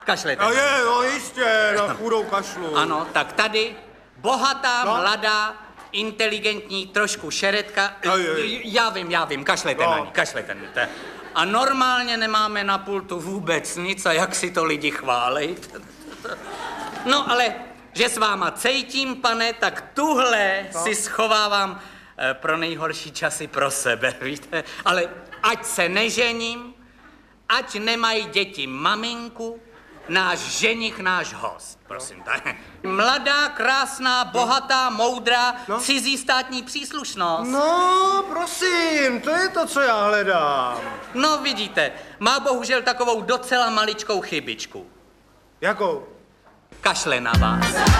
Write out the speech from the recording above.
Kašlete. No je, no jistě, na chudou kašlu. Ano, tak tady bohatá, mladá, inteligentní, trošku šeretka. Já vím, kašlete na ní, kašlete na ní. A normálně nemáme na pultu vůbec nic a jak si to lidi chválej. No ale, že s váma cejtím, pane, tak tuhle si schovávám pro nejhorší časy pro sebe, víte? Ale ať se nežením, ať nemají děti maminku, náš ženich, náš host, prosím. Mladá, krásná, bohatá, moudrá, cizí státní příslušnost. No, prosím, to je to, co já hledám. No, vidíte, má bohužel takovou docela maličkou chybičku. Jakou? Kašle na vás.